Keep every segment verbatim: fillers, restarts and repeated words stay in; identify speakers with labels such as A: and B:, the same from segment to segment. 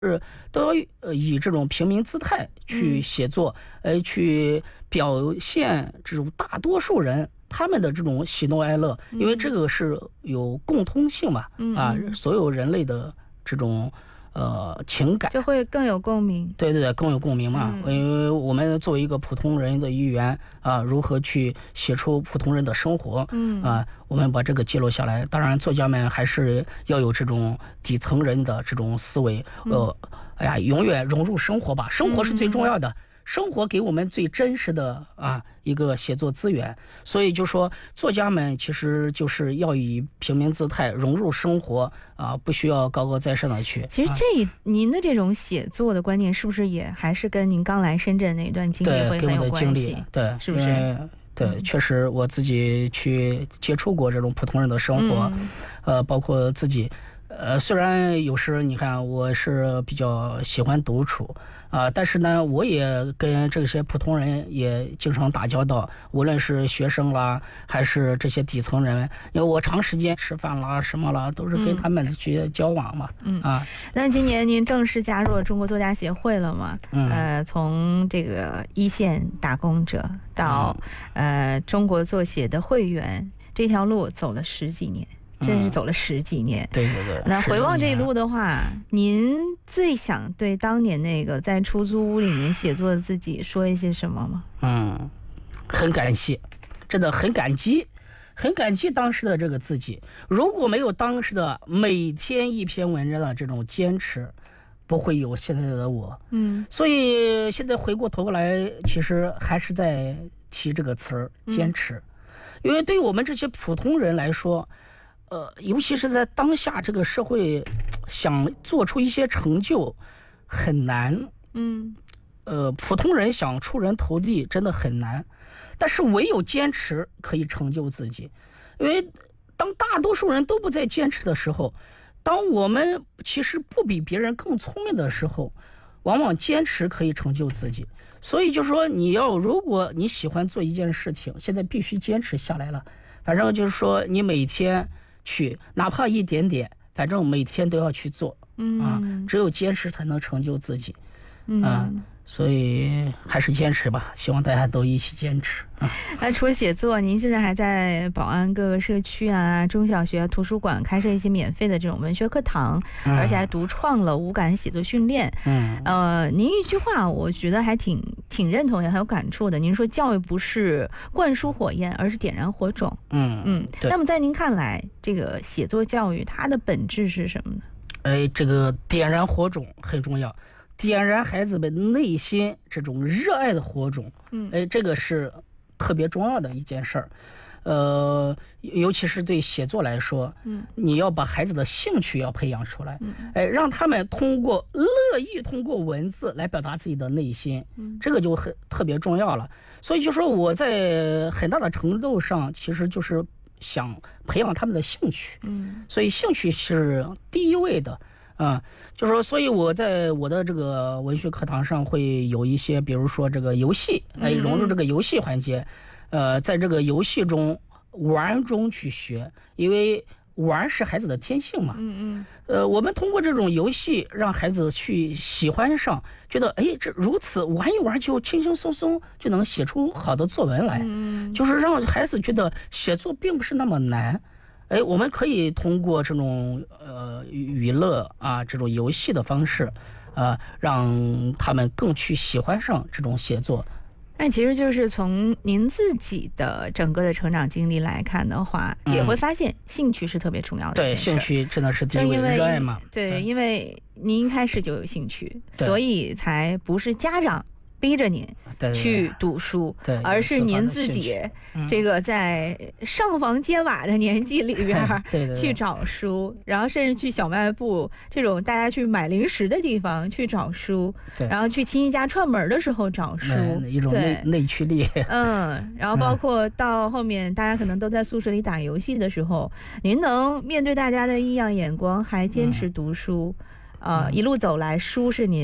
A: 都要呃以这种平民姿态去写作，嗯、呃，去表现这种大多数人他们的这种喜怒哀乐，因为这个是有共通性嘛，嗯、啊，所有人类的这种呃情感
B: 就会更有共鸣。
A: 对对对，更有共鸣嘛，嗯、因为我们作为一个普通人的一员啊，如何去写出普通人的生活，嗯啊，我们把这个记录下来。当然，作家们还是要有这种底层人的这种思维，呃，嗯、哎呀，永远融入生活吧，生活是最重要的。嗯生活给我们最真实的啊一个写作资源，所以就说作家们其实就是要以平民姿态融入生活啊，不需要高高在上的去。
B: 其实这一、啊、您的这种写作的观念，是不是也还是跟您刚来深圳那段经历会很有关系？
A: 对，
B: 是不是？
A: 对，嗯、确实我自己去接触过这种普通人的生活，嗯、呃，包括自己。呃，虽然有时你看我是比较喜欢独处啊、呃，但是呢，我也跟这些普通人也经常打交道，无论是学生啦，还是这些底层人，因为我长时间吃饭啦什么啦，都是跟他们去交往嘛。嗯啊，
B: 那今年您正式加入了中国作家协会了吗？嗯，呃，从这个一线打工者到、嗯、呃中国作协的会员，这条路走了十几年。真是走了十几年、
A: 嗯、对对对。
B: 那回望这一路的话，您最想对当年那个在出租屋里面写作的自己说一些什么吗？
A: 嗯，很感谢，真的很感激，很感激当时的这个自己。如果没有当时的每天一篇文章的这种坚持，不会有现在的我。嗯，所以现在回过头来，其实还是在提这个词儿，坚持、嗯。因为对于我们这些普通人来说，呃，尤其是在当下这个社会，想做出一些成就很难。嗯，呃，普通人想出人头地真的很难，但是唯有坚持可以成就自己。因为当大多数人都不再坚持的时候，当我们其实不比别人更聪明的时候，往往坚持可以成就自己。所以就是说，你要如果你喜欢做一件事情，现在必须坚持下来了。反正就是说，你每天去，哪怕一点点，反正每天都要去做，嗯啊，只有坚持才能成就自己，嗯。啊所以还是坚持吧，希望大家都一起坚持啊。
B: 那除了写作，您现在还在宝安各个社区啊、中小学、图书馆开设一些免费的这种文学课堂，嗯、而且还独创了无感写作训练。嗯，呃，您一句话，我觉得还挺挺认同，也很有感触的。您说教育不是灌输火焰，而是点燃火种。嗯嗯。那么在您看来，这个写作教育它的本质是什么呢？
A: 哎，这个点燃火种很重要。点燃孩子们内心这种热爱的火种，嗯，哎，这个是特别重要的一件事儿，呃，尤其是对写作来说，嗯，你要把孩子的兴趣要培养出来，嗯，哎，让他们通过乐意通过文字来表达自己的内心，嗯，这个就很特别重要了。所以就说我在很大的程度上，其实就是想培养他们的兴趣，嗯，所以兴趣是第一位的。啊、嗯，就说，所以我在我的这个文学课堂上会有一些，比如说这个游戏，哎，融入这个游戏环节，呃，在这个游戏中玩中去学，因为玩是孩子的天性嘛。嗯嗯。呃，我们通过这种游戏让孩子去喜欢上，觉得哎，这如此玩一玩就轻轻松松就能写出好的作文来，嗯，就是让孩子觉得写作并不是那么难。哎，我们可以通过这种呃娱乐啊，这种游戏的方式，啊，让他们更去喜欢上这种写作。
B: 那其实就是从您自己的整个的成长经历来看的话，嗯、也会发现兴趣是特别重要的。
A: 对，兴趣真的是第一位，热爱嘛。
B: 对，对，因为您一开始就有兴趣，所以才不是家长逼着您去读书，
A: 对对对，
B: 而是您自己这个在上房揭瓦的年纪里边去找书，对对对，然后甚至去小卖部这种大家去买零食的地方去找书，然后去亲戚家串门的时候找书，
A: 一种内内驱力。
B: 嗯，然后包括到后面大家可能都在宿舍里打游戏的时候，您能面对大家的异样眼光还坚持读书，嗯呃，一路走来，书是您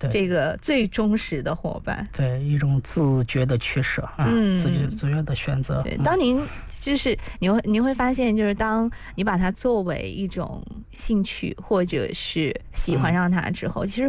B: 这个最忠实的伙伴，
A: 对，一种自觉的取舍啊，嗯，自觉自觉的选择。
B: 对，当您就是你会你会发现，就是当你把它作为一种兴趣或者是喜欢上它之后，嗯、其实